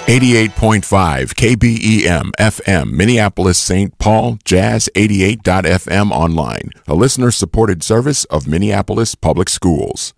88.5 KBEM FM, Minneapolis, St. Paul, Jazz 88.FM online, a listener-supported service of Minneapolis Public Schools.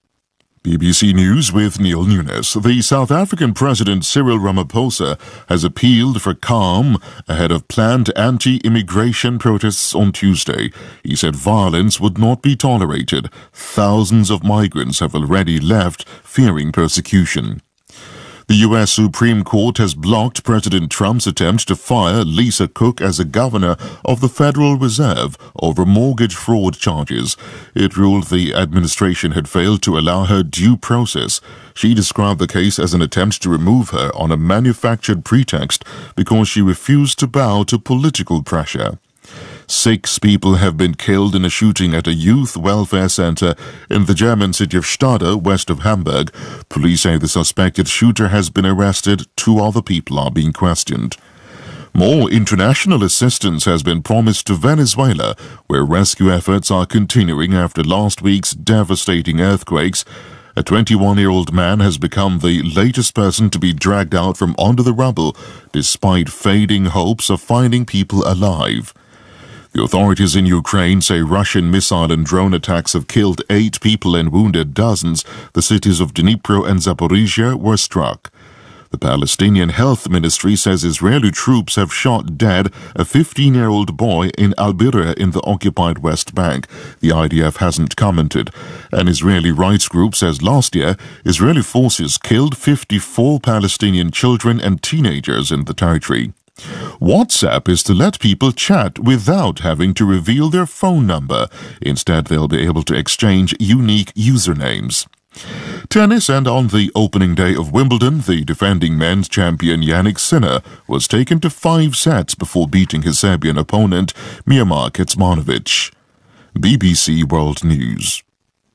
BBC News with Neil Nunes. The South African President Cyril Ramaphosa has appealed for calm ahead of planned anti-immigration protests on Tuesday. He said violence would not be tolerated. Thousands of migrants have already left, fearing persecution. The U.S. Supreme Court has blocked President Trump's attempt to fire Lisa Cook as a governor of the Federal Reserve over mortgage fraud charges. It ruled the administration had failed to allow her due process. She described the case as an attempt to remove her on a manufactured pretext because she refused to bow to political pressure. 6 people have been killed in a shooting at a youth welfare center in the German city of Stade, west of Hamburg. Police say the suspected shooter has been arrested. 2 other people are being questioned. More international assistance has been promised to Venezuela, where rescue efforts are continuing after last week's devastating earthquakes. A 21-year-old man has become the latest person to be dragged out from under the rubble, despite fading hopes of finding people alive. The authorities in Ukraine say Russian missile and drone attacks have killed 8 people and wounded dozens. The cities of Dnipro and Zaporizhia were struck. The Palestinian Health Ministry says Israeli troops have shot dead a 15-year-old boy in Al-Birra in the occupied West Bank. The IDF hasn't commented. An Israeli rights group says last year, Israeli forces killed 54 Palestinian children and teenagers in the territory. WhatsApp is to let people chat without having to reveal their phone number. Instead, they'll be able to exchange unique usernames. Tennis, and on the opening day of Wimbledon, the defending men's champion Jannik Sinner was taken to 5 sets before beating his Serbian opponent Miomir Kecmanovic. BBC World News.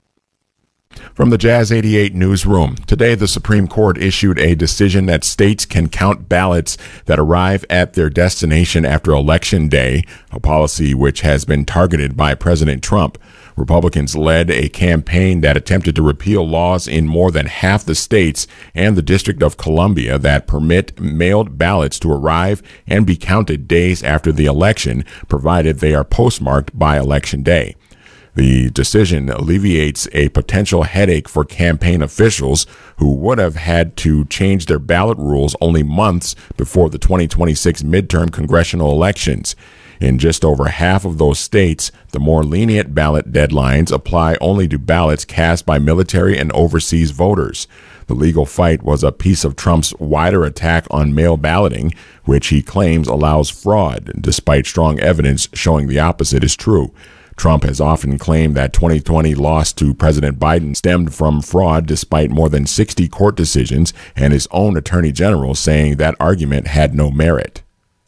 From the Jazz 88 newsroom, today the Supreme Court issued a decision that states can count ballots that arrive at their destination after Election Day, a policy which has been targeted by President Trump. Republicans led a campaign that attempted to repeal laws in more than half the states and the District of Columbia that permit mailed ballots to arrive and be counted days after the election, provided they are postmarked by Election Day. The decision alleviates a potential headache for campaign officials who would have had to change their ballot rules only months before the 2026 midterm congressional elections. In just over half of those states, the more lenient ballot deadlines apply only to ballots cast by military and overseas voters. The legal fight was a piece of Trump's wider attack on mail balloting, which he claims allows fraud, despite strong evidence showing the opposite is true. Trump has often claimed that 2020 loss to President Biden stemmed from fraud, despite more than 60 court decisions and his own attorney general saying that argument had no merit.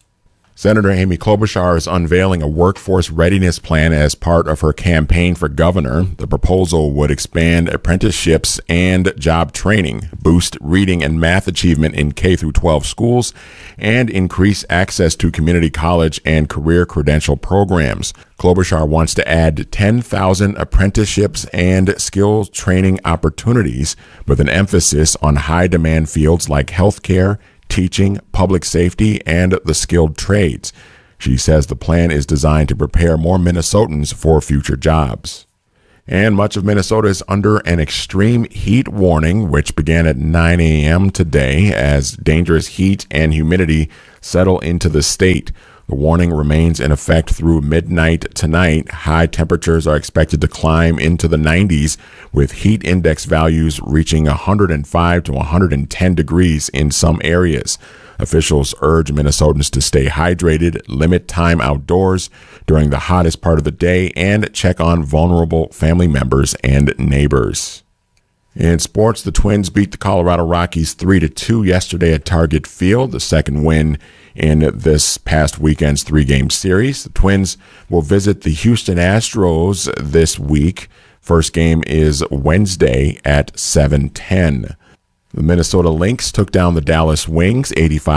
Senator Amy Klobuchar is unveiling a workforce readiness plan as part of her campaign for governor. The proposal would expand apprenticeships and job training, boost reading and math achievement in K-12 schools, and increase access to community college and career credential programs. Klobuchar wants to add 10,000 apprenticeships and skills training opportunities with an emphasis on high-demand fields like healthcare, teaching, public safety, and the skilled trades. She says the plan is designed to prepare more Minnesotans for future jobs. And much of Minnesota is under an extreme heat warning, which began at 9 a.m. today as dangerous heat and humidity settle into the state. The warning remains in effect through midnight tonight. High temperatures are expected to climb into the 90s, with heat index values reaching 105 to 110 degrees in some areas. Officials urge Minnesotans to stay hydrated, limit time outdoors during the hottest part of the day, and check on vulnerable family members and neighbors. In sports, the Twins beat the Colorado Rockies 3-2 yesterday at Target Field, the second win in this past weekend's 3-game series. The Twins will visit the Houston Astros this week. First game is Wednesday at 7:10. The Minnesota Lynx took down the Dallas Wings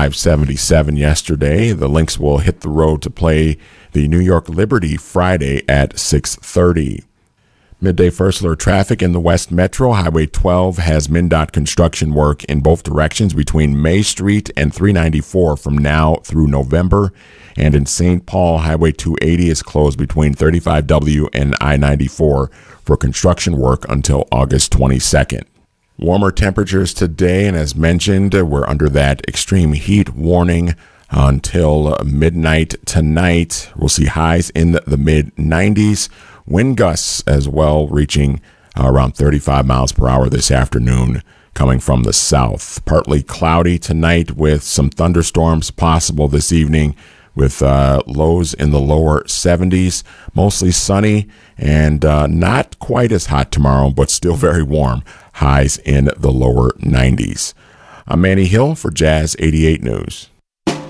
85-77 yesterday. The Lynx will hit the road to play the New York Liberty Friday at 6:30. Midday first alert traffic in the West Metro. Highway 12 has MnDOT construction work in both directions between May Street and 394 from now through November. And in St. Paul, Highway 280 is closed between 35W and I-94 for construction work until August 22nd. Warmer temperatures today, and as mentioned, we're under that extreme heat warning until midnight tonight. We'll see highs in the mid-90s. Wind gusts as well, reaching around 35 miles per hour this afternoon, coming from the south. Partly cloudy tonight with some thunderstorms possible this evening, with lows in the lower 70s. Mostly sunny and not quite as hot tomorrow, but still very warm. Highs in the lower 90s. I'm Manny Hill for Jazz 88 News.